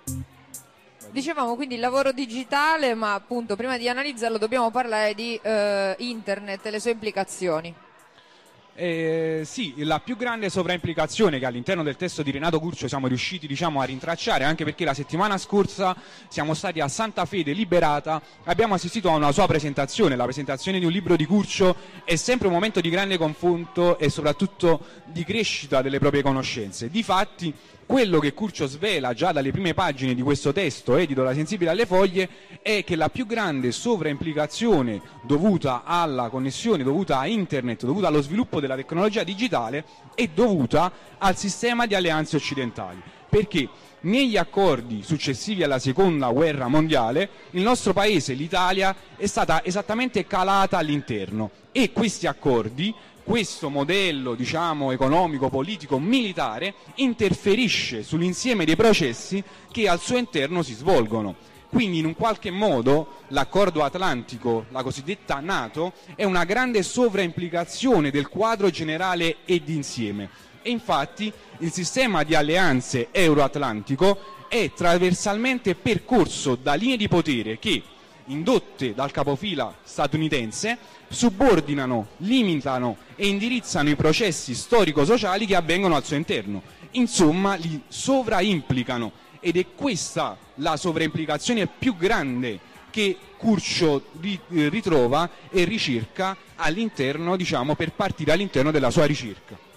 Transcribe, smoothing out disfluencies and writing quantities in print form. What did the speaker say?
Dicevamo quindi il lavoro digitale, ma appunto prima di analizzarlo dobbiamo parlare di internet e le sue implicazioni. Sì, la più grande sovraimplicazione che all'interno del testo di Renato Curcio siamo riusciti, diciamo, a rintracciare, anche perché la settimana scorsa siamo stati a Santa Fede Liberata, abbiamo assistito a una sua presentazione. La presentazione di un libro di Curcio è sempre un momento di grande confronto e soprattutto di crescita delle proprie conoscenze. Difatti, quello che Curcio svela già dalle prime pagine di questo testo edito da Sensibile alle Foglie è che la più grande sovraimplicazione dovuta alla connessione, dovuta a internet, dovuta allo sviluppo della tecnologia digitale è dovuta al sistema di alleanze occidentali, perché negli accordi successivi alla seconda guerra mondiale il nostro paese, l'Italia, è stata esattamente calata all'interno, e questi accordi, questo modello, diciamo, economico, politico, militare interferisce sull'insieme dei processi che al suo interno si svolgono. Quindi in un qualche modo l'accordo atlantico, la cosiddetta NATO, è una grande sovraimplicazione del quadro generale e d'insieme. E infatti il sistema di alleanze euroatlantico è trasversalmente percorso da linee di potere che, indotte dal capofila statunitense, subordinano, limitano e indirizzano i processi storico-sociali che avvengono al suo interno. Insomma, li sovraimplicano, ed è questa la sovraimplicazione più grande che Curcio ritrova e ricerca all'interno, diciamo, per partire all'interno della sua ricerca.